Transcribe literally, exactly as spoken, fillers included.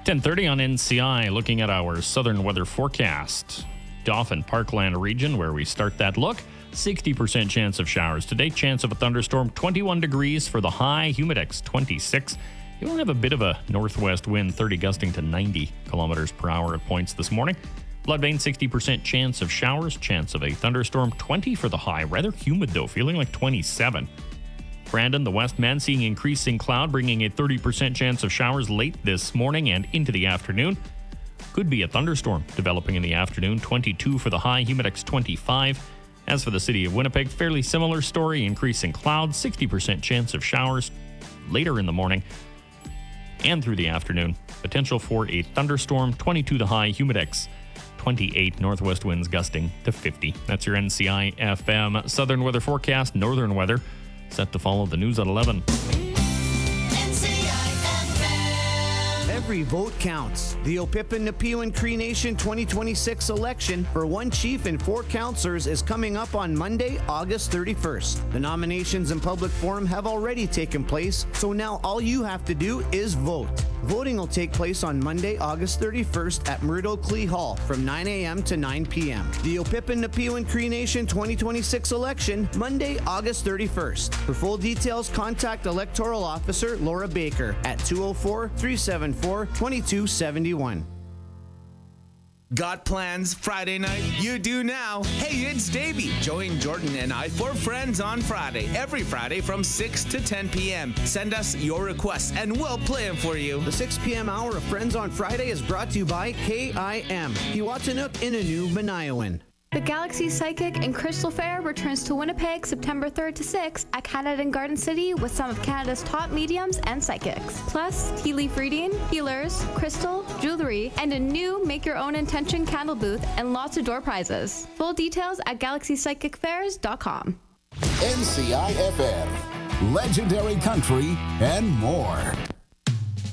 ten thirty on N C I, looking at our southern weather forecast. Dauphin Parkland region, where we start that look, sixty percent chance of showers today. Chance of a thunderstorm, twenty-one degrees for the high. Humidex, twenty-six. You'll have a bit of a northwest wind, thirty gusting to ninety kilometers per hour at points this morning. Bloodvein, sixty percent chance of showers. Chance of a thunderstorm, twenty for the high. Rather humid, though, feeling like twenty-seven. Brandon, the west man, seeing increasing cloud, bringing a thirty percent chance of showers late this morning and into the afternoon. Could be a thunderstorm developing in the afternoon, twenty-two for the high. Humidex, twenty-five. As for the city of Winnipeg, fairly similar story, increasing cloud, sixty percent chance of showers later in the morning and through the afternoon. Potential for a thunderstorm, twenty-two the high. Humidex, twenty-eight. Northwest winds gusting to fifty. That's your N C I F M southern weather forecast. Northern weather set to follow the news at eleven. Every vote counts. The Opipin Nepewan Cree Nation twenty twenty-six election for one chief and four councillors is coming up on Monday, August thirty-first. The nominations and public forum have already taken place, so now all you have to do is vote. Voting will take place on Monday, August thirty-first at Murdo Clee Hall from nine a.m. to nine p.m. The Opipin Nepewan Cree Nation twenty twenty-six election, Monday, August thirty-first. For full details, contact Electoral Officer Laura Baker at two oh four, three seven four, two two seven one. Got plans Friday night? You do now. Hey, it's Davey. Join Jordan and I for Friends on Friday. Every Friday from six to ten p.m. Send us your requests and we'll play them for you. The six p.m. hour of Friends on Friday is brought to you by K I M, Kiwatanuk Inanu Manayawan. The Galaxy Psychic and Crystal Fair returns to Winnipeg September third to sixth at Canada and Garden City with some of Canada's top mediums and psychics. Plus, tea leaf reading, healers, crystal, jewelry, and a new make-your-own intention candle booth and lots of door prizes. Full details at galaxy psychic fairs dot com. N C I F M, legendary country, and more.